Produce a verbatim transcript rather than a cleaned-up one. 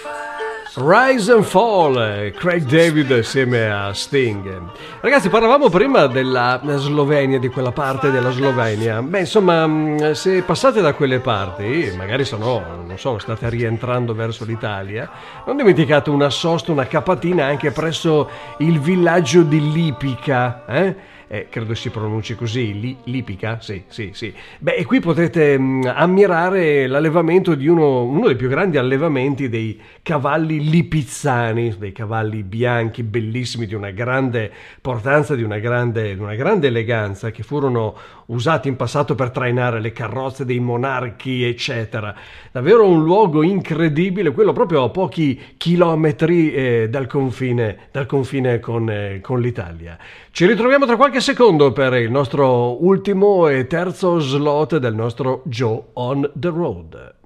Rise and Fall, Craig David assieme a Sting. Ragazzi, parlavamo prima della Slovenia, di quella parte della Slovenia. Beh, insomma, se passate da quelle parti, magari sono, non so, state rientrando verso l'Italia, non dimenticate una sosta, una capatina anche presso il villaggio di Lipica, eh? Eh, credo si pronunci così, Li, Lipica? Sì, sì, sì. Beh, e qui potete mh, ammirare l'allevamento di uno, uno dei più grandi allevamenti dei cavalli lipizzani, dei cavalli bianchi, bellissimi, di una grande portanza, di una grande, di una grande eleganza, che furono usati in passato per trainare le carrozze dei monarchi, eccetera. Davvero un luogo incredibile, quello proprio a pochi chilometri eh, dal confine, dal confine con, eh, con l'Italia. Ci ritroviamo tra qualche secondo per il nostro ultimo e terzo slot del nostro Joe on the Road.